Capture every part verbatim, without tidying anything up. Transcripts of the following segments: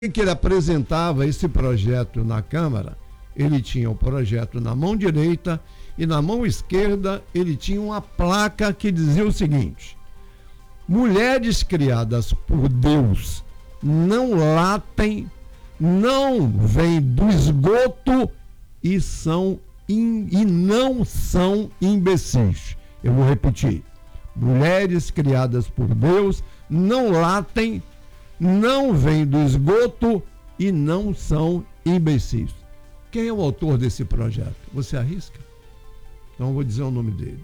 que ele apresentava esse projeto na Câmara, ele tinha o projeto na mão direita e na mão esquerda ele tinha uma placa que dizia o seguinte: mulheres criadas por Deus não latem, não vêm do esgoto e, são in, e não são imbecis. Eu vou repetir: mulheres criadas por Deus não latem, não vêm do esgoto e não são imbecis. Quem é o autor desse projeto? Você arrisca? Então eu vou dizer o nome dele: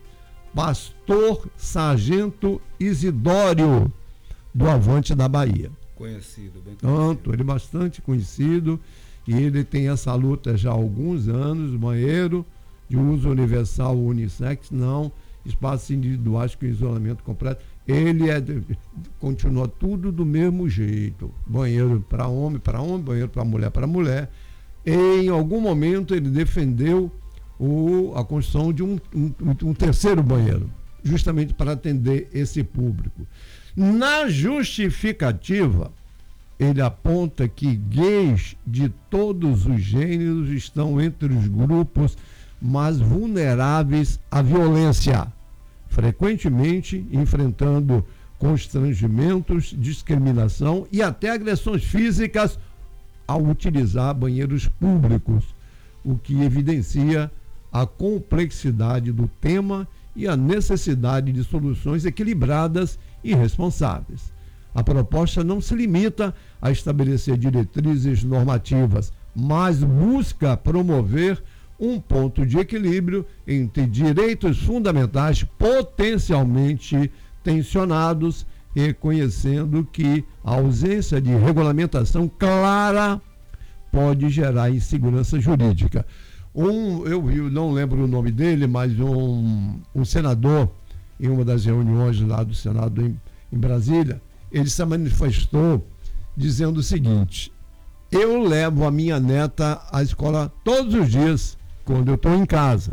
Pastor Sargento Isidório, do Avante da Bahia. Conhecido, bem conhecido. Tanto, ele é bastante conhecido e ele tem essa luta já há alguns anos. Banheiro de uso universal unissex, não, espaços individuais com isolamento completo. Ele é, continua tudo do mesmo jeito: banheiro para homem para homem, banheiro para mulher para mulher. E, em algum momento ele defendeu o, a construção de um, um, um terceiro banheiro, justamente para atender esse público. Na justificativa, ele aponta que gays de todos os gêneros estão entre os grupos mais vulneráveis à violência, frequentemente enfrentando constrangimentos, discriminação e até agressões físicas ao utilizar banheiros públicos, o que evidencia a complexidade do tema e a necessidade de soluções equilibradas e responsáveis. A proposta não se limita a estabelecer diretrizes normativas, mas busca promover um ponto de equilíbrio entre direitos fundamentais potencialmente tensionados, reconhecendo que a ausência de regulamentação clara pode gerar insegurança jurídica. Um, eu, eu não lembro o nome dele, mas um, um senador, em uma das reuniões lá do Senado em, em Brasília, ele se manifestou dizendo o seguinte: eu levo a minha neta à escola todos os dias, quando eu estou em casa.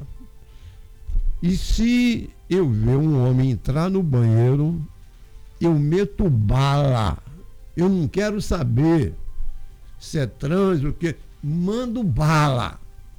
E se eu ver um homem entrar no banheiro, eu meto bala. Eu não quero saber se é trans, o quê. Mando bala.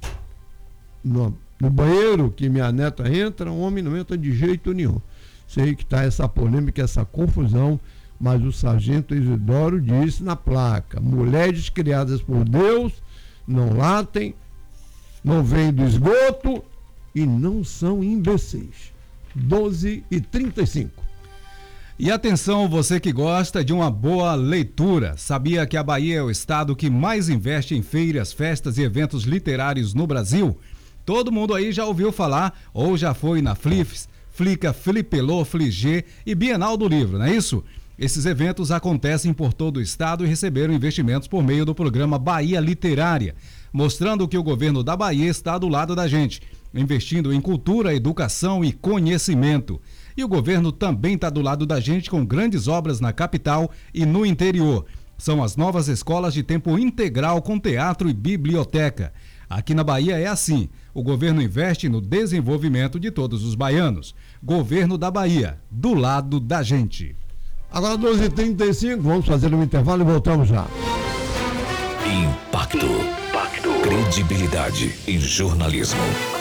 No, no banheiro que minha neta entra, um homem não entra de jeito nenhum. Sei que está essa polêmica, essa confusão, mas o sargento Isidoro disse na placa: mulheres criadas por Deus não latem, não vêm do esgoto e não são imbecis. doze e trinta e cinco. E atenção, você que gosta de uma boa leitura. Sabia que a Bahia é o estado que mais investe em feiras, festas e eventos literários no Brasil? Todo mundo aí já ouviu falar ou já foi na Flifes, Flica, Flipelô, Fligê e Bienal do Livro, não é isso? Esses eventos acontecem por todo o estado e receberam investimentos por meio do programa Bahia Literária, mostrando que o governo da Bahia está do lado da gente, investindo em cultura, educação e conhecimento. E o governo também está do lado da gente com grandes obras na capital e no interior. São as novas escolas de tempo integral com teatro e biblioteca. Aqui na Bahia é assim: o governo investe no desenvolvimento de todos os baianos. Governo da Bahia, do lado da gente. Agora doze e trinta e cinco, vamos fazer um intervalo e voltamos já. Impacto. Impacto. Credibilidade em jornalismo.